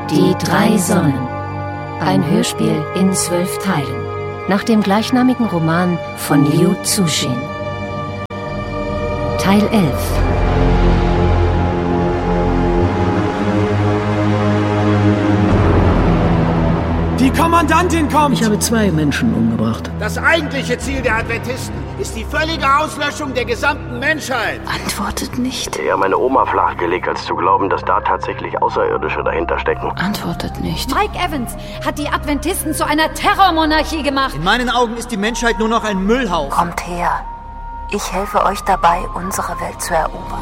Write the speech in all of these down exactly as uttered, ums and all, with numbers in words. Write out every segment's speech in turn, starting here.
Die drei Sonnen. Ein Hörspiel in zwölf Teilen. Nach dem gleichnamigen Roman von Liu Cixin. Teil elf. Die Kommandantin kommt! Ich habe zwei Menschen umgebracht. Das eigentliche Ziel der Adventisten ist die völlige Auslöschung der gesamten Menschheit. Antwortet nicht. Ich habe meine Oma flachgelegt, als zu glauben, dass da tatsächlich Außerirdische dahinter stecken. Antwortet nicht. Mike Evans hat die Adventisten zu einer Terrormonarchie gemacht. In meinen Augen ist die Menschheit nur noch ein Müllhaufen. Kommt her. Ich helfe euch dabei, unsere Welt zu erobern.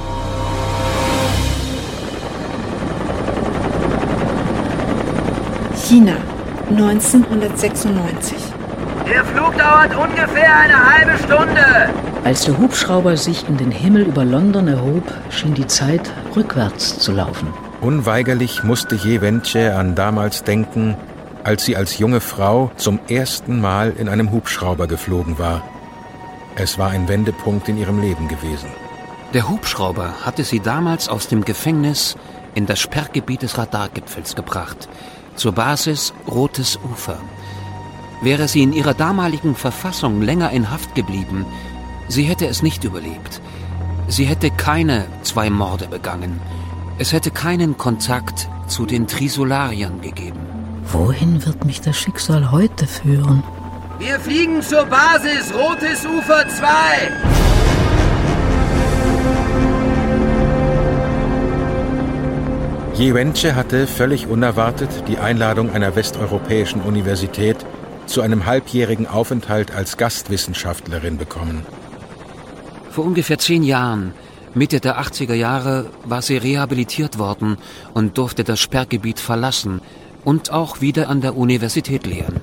China, neunzehnhundertsechsundneunzig. Der Flug dauert ungefähr eine halbe Stunde. Als der Hubschrauber sich in den Himmel über London erhob, schien die Zeit rückwärts zu laufen. Unweigerlich musste Ye Wenjie an damals denken, als sie als junge Frau zum ersten Mal in einem Hubschrauber geflogen war. Es war ein Wendepunkt in ihrem Leben gewesen. Der Hubschrauber hatte sie damals aus dem Gefängnis in das Sperrgebiet des Radargipfels gebracht, zur Basis Rotes Ufer. Wäre sie in ihrer damaligen Verfassung länger in Haft geblieben, sie hätte es nicht überlebt. Sie hätte keine zwei Morde begangen. Es hätte keinen Kontakt zu den Trisolariern gegeben. Wohin wird mich das Schicksal heute führen? Wir fliegen zur Basis Rotes Ufer zwei. Ye Wenjie hatte völlig unerwartet die Einladung einer westeuropäischen Universität zu einem halbjährigen Aufenthalt als Gastwissenschaftlerin bekommen. Vor ungefähr zehn Jahren, Mitte der achtziger Jahre, war sie rehabilitiert worden und durfte das Sperrgebiet verlassen und auch wieder an der Universität lehren.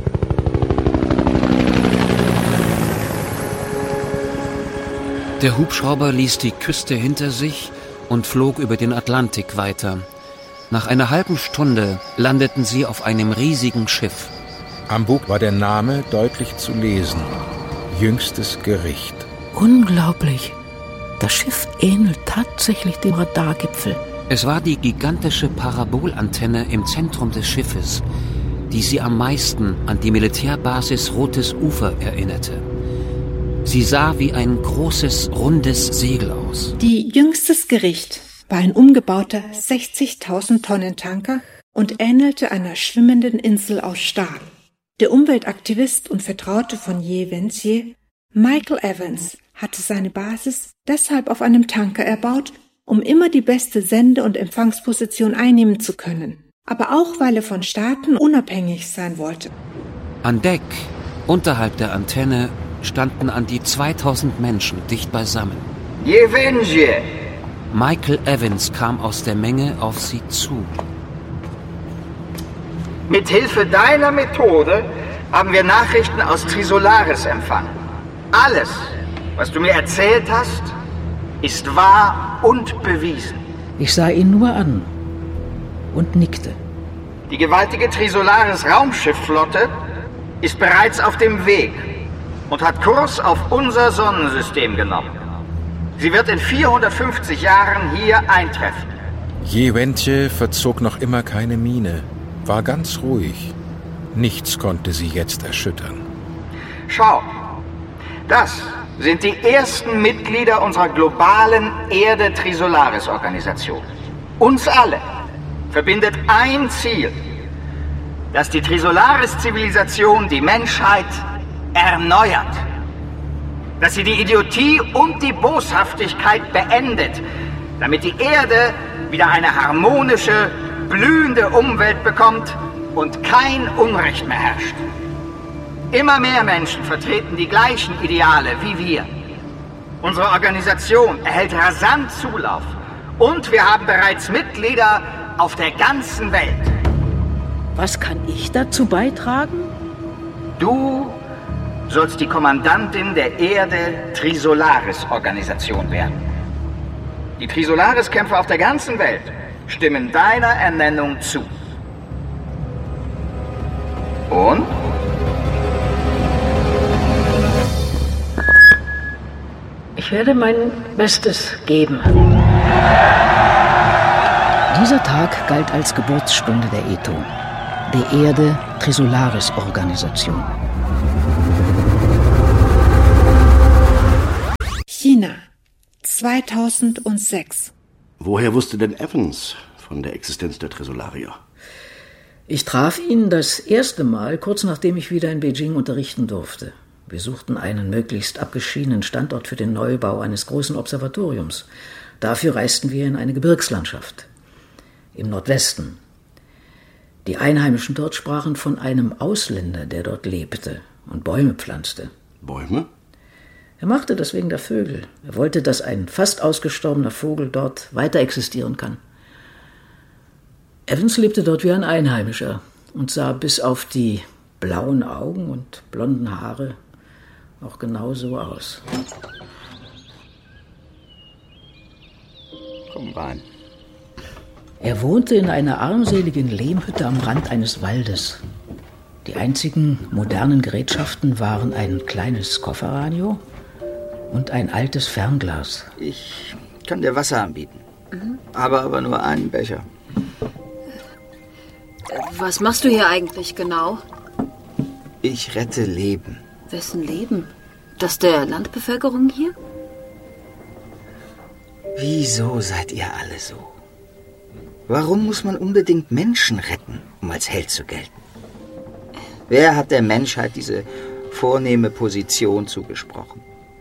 Der Hubschrauber ließ die Küste hinter sich und flog über den Atlantik weiter. Nach einer halben Stunde landeten sie auf einem riesigen Schiff. Am Bug war der Name deutlich zu lesen: Jüngstes Gericht. Unglaublich. Das Schiff ähnelt tatsächlich dem Radargipfel. Es war die gigantische Parabolantenne im Zentrum des Schiffes, die sie am meisten an die Militärbasis Rotes Ufer erinnerte. Sie sah wie ein großes, rundes Segel aus. Die Jüngstes Gericht war ein umgebauter sechzigtausend Tonnen Tanker und ähnelte einer schwimmenden Insel aus Stahl. Der Umweltaktivist und Vertraute von Ye Wenjie, Michael Evans, hatte seine Basis deshalb auf einem Tanker erbaut, um immer die beste Sende- und Empfangsposition einnehmen zu können, aber auch weil er von Staaten unabhängig sein wollte. An Deck, unterhalb der Antenne, standen an die zweitausend Menschen dicht beisammen. Ye Wenjie! Michael Evans kam aus der Menge auf sie zu. Mit Hilfe deiner Methode haben wir Nachrichten aus Trisolaris empfangen. Alles, was du mir erzählt hast, ist wahr und bewiesen. Ich sah ihn nur an und nickte. Die gewaltige Trisolaris-Raumschiffflotte ist bereits auf dem Weg und hat Kurs auf unser Sonnensystem genommen. Sie wird in vierhundertfünfzig Jahren hier eintreffen. Ye Wenjie verzog noch immer keine Miene, war ganz ruhig. Nichts konnte sie jetzt erschüttern. Schau, das sind die ersten Mitglieder unserer globalen Erde-Trisolaris-Organisation. Uns alle verbindet ein Ziel, dass die Trisolaris-Zivilisation die Menschheit erneuert. Dass sie die Idiotie und die Boshaftigkeit beendet, damit die Erde wieder eine harmonische, blühende Umwelt bekommt und kein Unrecht mehr herrscht. Immer mehr Menschen vertreten die gleichen Ideale wie wir. Unsere Organisation erhält rasant Zulauf und wir haben bereits Mitglieder auf der ganzen Welt. Was kann ich dazu beitragen? Du sollst die Kommandantin der Erde-Trisolaris-Organisation werden. Die Trisolaris-Kämpfer auf der ganzen Welt stimmen deiner Ernennung zu. Und? Ich werde mein Bestes geben. Dieser Tag galt als Geburtsstunde der E T O, der Erde-Trisolaris-Organisation. China, zweitausendsechs. Woher wusste denn Evans von der Existenz der Trisolarier? Ich traf ihn das erste Mal, kurz nachdem ich wieder in Beijing unterrichten durfte. Wir suchten einen möglichst abgeschiedenen Standort für den Neubau eines großen Observatoriums. Dafür reisten wir in eine Gebirgslandschaft im Nordwesten. Die Einheimischen dort sprachen von einem Ausländer, der dort lebte und Bäume pflanzte. Bäume? Er machte das wegen der Vögel. Er wollte, dass ein fast ausgestorbener Vogel dort weiter existieren kann. Evans lebte dort wie ein Einheimischer und sah bis auf die blauen Augen und blonden Haare auch genau so aus. Komm rein. Er wohnte in einer armseligen Lehmhütte am Rand eines Waldes. Die einzigen modernen Gerätschaften waren ein kleines Kofferradio und ein altes Fernglas. Ich kann dir Wasser anbieten, mhm. aber aber nur einen Becher. Was machst du hier eigentlich genau? Ich rette Leben. Wessen Leben? Das der Landbevölkerung hier? Wieso seid ihr alle so? Warum muss man unbedingt Menschen retten, um als Held zu gelten? Wer hat der Menschheit diese vornehme Position zugesprochen?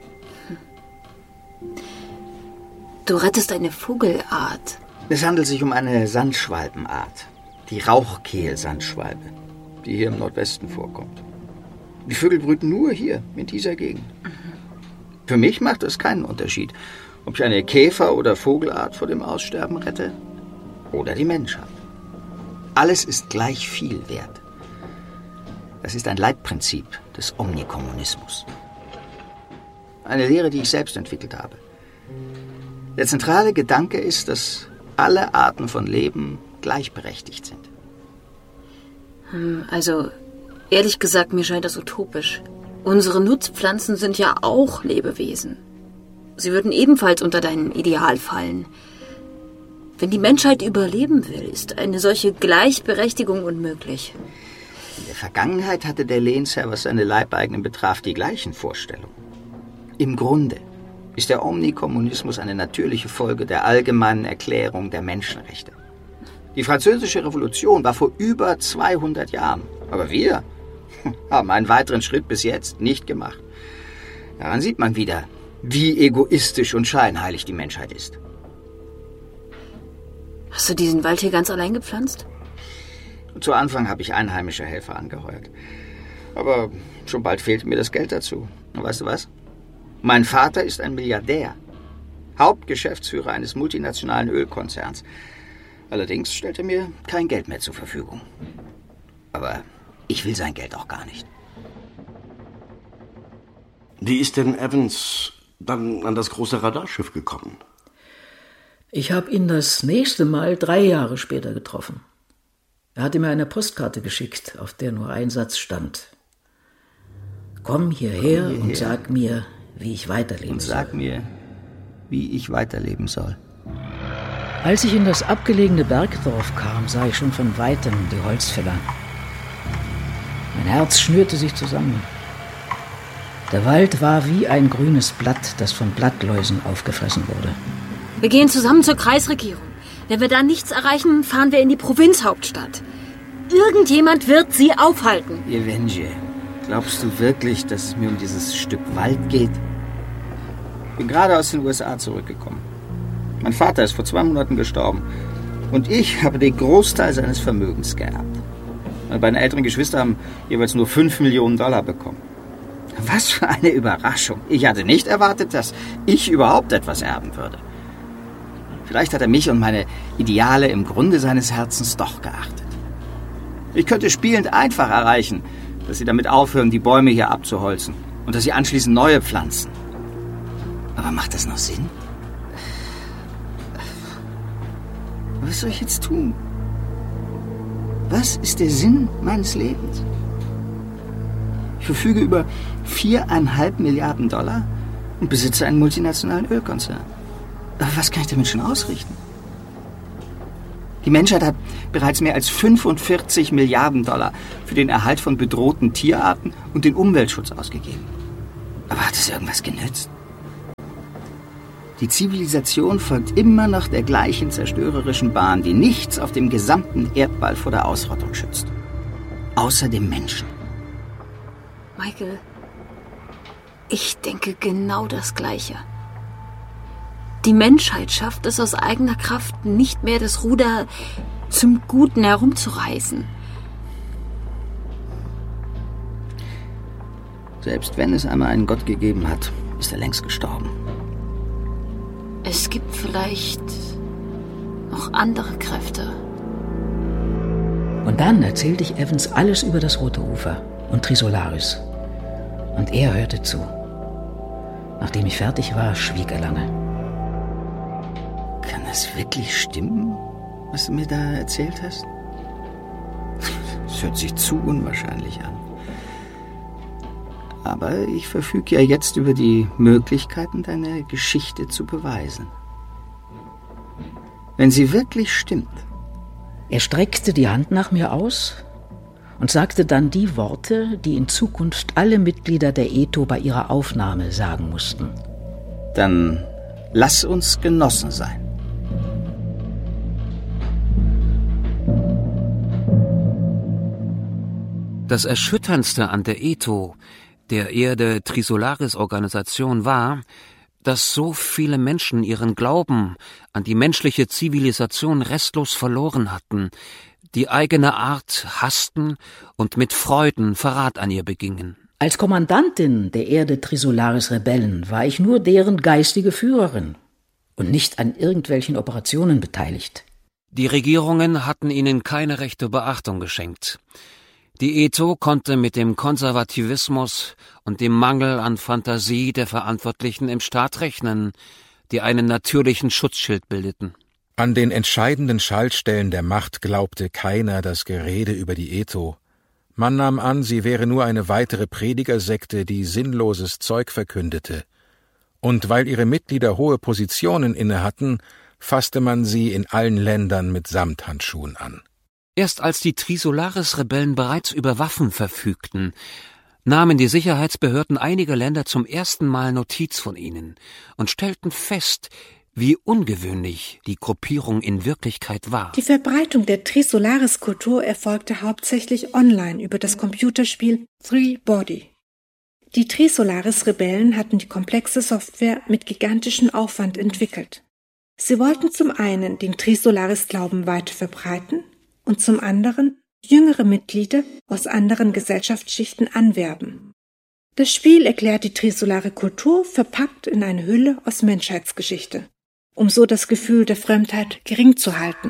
Du rettest eine Vogelart. Es handelt sich um eine Sandschwalbenart. Die Rauchkehl-Sandschwalbe, die hier im Nordwesten vorkommt. Die Vögel brüten nur hier, in dieser Gegend. Mhm. Für mich macht es keinen Unterschied, ob ich eine Käfer- oder Vogelart vor dem Aussterben rette oder die Menschheit. Alles ist gleich viel wert. Das ist ein Leitprinzip des Omnikommunismus. Eine Lehre, die ich selbst entwickelt habe. Der zentrale Gedanke ist, dass alle Arten von Leben gleichberechtigt sind. Also, ehrlich gesagt, mir scheint das utopisch. Unsere Nutzpflanzen sind ja auch Lebewesen. Sie würden ebenfalls unter dein Ideal fallen. Wenn die Menschheit überleben will, ist eine solche Gleichberechtigung unmöglich. In der Vergangenheit hatte der Lehnsherr, was seine Leibeigenen betraf, die gleichen Vorstellungen. Im Grunde ist der Omnikommunismus eine natürliche Folge der allgemeinen Erklärung der Menschenrechte. Die Französische Revolution war vor über zweihundert Jahren. Aber wir haben einen weiteren Schritt bis jetzt nicht gemacht. Daran sieht man wieder, wie egoistisch und scheinheilig die Menschheit ist. Hast du diesen Wald hier ganz allein gepflanzt? Zu Anfang habe ich einheimische Helfer angeheuert. Aber schon bald fehlte mir das Geld dazu. Und weißt du was? Mein Vater ist ein Milliardär. Hauptgeschäftsführer eines multinationalen Ölkonzerns. Allerdings stellt er mir kein Geld mehr zur Verfügung. Aber ich will sein Geld auch gar nicht. Wie ist denn Evans dann an das große Radarschiff gekommen? Ich habe ihn das nächste Mal drei Jahre später getroffen. Er hatte mir eine Postkarte geschickt, auf der nur ein Satz stand. Komm hierher, Komm hierher. und sag mir, wie ich weiterleben und soll. Sag mir, wie ich weiterleben soll. Als ich in das abgelegene Bergdorf kam, sah ich schon von Weitem die Holzfäller. Mein Herz schnürte sich zusammen. Der Wald war wie ein grünes Blatt, das von Blattläusen aufgefressen wurde. Wir gehen zusammen zur Kreisregierung. Wenn wir da nichts erreichen, fahren wir in die Provinzhauptstadt. Irgendjemand wird sie aufhalten. Yevhenje, glaubst du wirklich, dass es mir um dieses Stück Wald geht? Ich bin gerade aus den U S A zurückgekommen. Mein Vater ist vor zwei Monaten gestorben. Und ich habe den Großteil seines Vermögens geerbt. Meine beiden älteren Geschwister haben jeweils nur fünf Millionen Dollar bekommen. Was für eine Überraschung. Ich hatte nicht erwartet, dass ich überhaupt etwas erben würde. Vielleicht hat er mich und meine Ideale im Grunde seines Herzens doch geachtet. Ich könnte spielend einfach erreichen, dass sie damit aufhören, die Bäume hier abzuholzen und dass sie anschließend neue pflanzen. Aber macht das noch Sinn? Was soll ich jetzt tun? Was ist der Sinn meines Lebens? Ich verfüge über viereinhalb Milliarden Dollar und besitze einen multinationalen Ölkonzern. Aber was kann ich damit schon ausrichten? Die Menschheit hat bereits mehr als fünfundvierzig Milliarden Dollar für den Erhalt von bedrohten Tierarten und den Umweltschutz ausgegeben. Aber hat es irgendwas genützt? Die Zivilisation folgt immer noch der gleichen zerstörerischen Bahn, die nichts auf dem gesamten Erdball vor der Ausrottung schützt. Außer dem Menschen. Michael, ich denke genau das Gleiche. Die Menschheit schafft es aus eigener Kraft nicht mehr, das Ruder zum Guten herumzureißen. Selbst wenn es einmal einen Gott gegeben hat, ist er längst gestorben. Es gibt vielleicht noch andere Kräfte. Und dann erzählte ich Evans alles über das Rote Ufer und Trisolaris. Und er hörte zu. Nachdem ich fertig war, schwieg er lange. Kann das wirklich stimmen, was du mir da erzählt hast? Es hört sich zu unwahrscheinlich an. Aber ich verfüge ja jetzt über die Möglichkeiten, deine Geschichte zu beweisen. Wenn sie wirklich stimmt. Er streckte die Hand nach mir aus und sagte dann die Worte, die in Zukunft alle Mitglieder der E T O bei ihrer Aufnahme sagen mussten. Dann lass uns Genossen sein. Das Erschütterndste an der E T O, der Erde-Trisolaris-Organisation, war, dass so viele Menschen ihren Glauben an die menschliche Zivilisation restlos verloren hatten, die eigene Art hassten und mit Freuden Verrat an ihr begingen. Als Kommandantin der Erde-Trisolaris-Rebellen war ich nur deren geistige Führerin und nicht an irgendwelchen Operationen beteiligt. Die Regierungen hatten ihnen keine rechte Beachtung geschenkt. Die E T O konnte mit dem Konservativismus und dem Mangel an Fantasie der Verantwortlichen im Staat rechnen, die einen natürlichen Schutzschild bildeten. An den entscheidenden Schaltstellen der Macht glaubte keiner das Gerede über die E T O. Man nahm an, sie wäre nur eine weitere Predigersekte, die sinnloses Zeug verkündete. Und weil ihre Mitglieder hohe Positionen innehatten, fasste man sie in allen Ländern mit Samthandschuhen an. Erst als die Trisolaris-Rebellen bereits über Waffen verfügten, nahmen die Sicherheitsbehörden einiger Länder zum ersten Mal Notiz von ihnen und stellten fest, wie ungewöhnlich die Gruppierung in Wirklichkeit war. Die Verbreitung der Trisolaris-Kultur erfolgte hauptsächlich online über das Computerspiel Three Body. Die Trisolaris-Rebellen hatten die komplexe Software mit gigantischem Aufwand entwickelt. Sie wollten zum einen den Trisolaris-Glauben weiter verbreiten und zum anderen jüngere Mitglieder aus anderen Gesellschaftsschichten anwerben. Das Spiel erklärt die trisolare Kultur verpackt in eine Hülle aus Menschheitsgeschichte, um so das Gefühl der Fremdheit gering zu halten.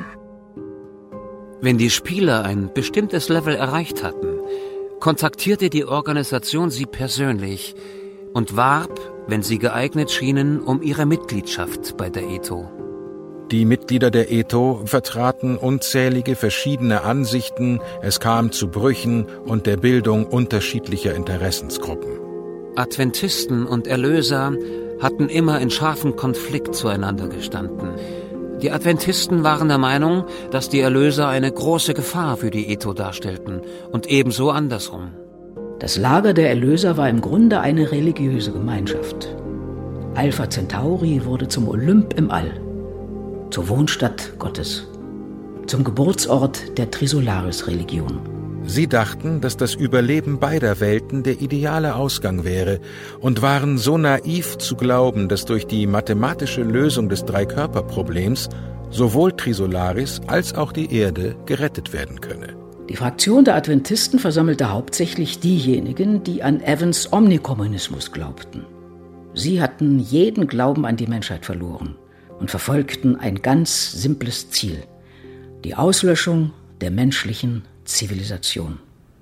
Wenn die Spieler ein bestimmtes Level erreicht hatten, kontaktierte die Organisation sie persönlich und warb, wenn sie geeignet schienen, um ihre Mitgliedschaft bei der E T O. Die Mitglieder der E T O vertraten unzählige verschiedene Ansichten, es kam zu Brüchen und der Bildung unterschiedlicher Interessensgruppen. Adventisten und Erlöser hatten immer in scharfem Konflikt zueinander gestanden. Die Adventisten waren der Meinung, dass die Erlöser eine große Gefahr für die E T O darstellten und ebenso andersrum. Das Lager der Erlöser war im Grunde eine religiöse Gemeinschaft. Alpha Centauri wurde zum Olymp im All, zur Wohnstadt Gottes, zum Geburtsort der Trisolaris-Religion. Sie dachten, dass das Überleben beider Welten der ideale Ausgang wäre und waren so naiv zu glauben, dass durch die mathematische Lösung des Dreikörperproblems sowohl Trisolaris als auch die Erde gerettet werden könne. Die Fraktion der Adventisten versammelte hauptsächlich diejenigen, die an Evans Omnikommunismus glaubten. Sie hatten jeden Glauben an die Menschheit verloren und verfolgten ein ganz simples Ziel: die Auslöschung der menschlichen Zivilisation.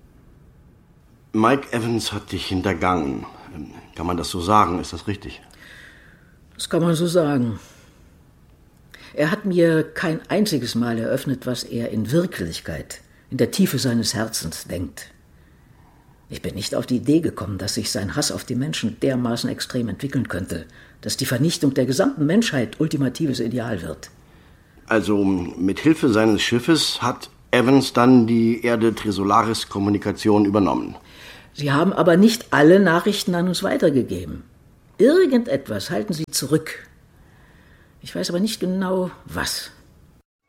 Mike Evans hat dich hintergangen. Kann man das so sagen? Ist das richtig? Das kann man so sagen. Er hat mir kein einziges Mal eröffnet, was er in Wirklichkeit, in der Tiefe seines Herzens denkt. Ich bin nicht auf die Idee gekommen, dass sich sein Hass auf die Menschen dermaßen extrem entwickeln könnte, dass die Vernichtung der gesamten Menschheit ultimatives Ideal wird. Also mit Hilfe seines Schiffes hat Evans dann die Erde-Trisolaris-Kommunikation übernommen. Sie haben aber nicht alle Nachrichten an uns weitergegeben. Irgendetwas halten Sie zurück. Ich weiß aber nicht genau, was.